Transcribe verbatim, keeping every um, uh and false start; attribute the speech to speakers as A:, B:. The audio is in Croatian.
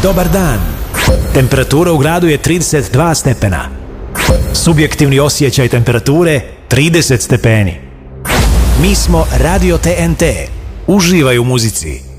A: Dobar dan. Temperatura u gradu je trideset dva stepena. Subjektivni osjećaj temperature trideset stepeni. Mi smo Radio T N T. Uživaj u muzici.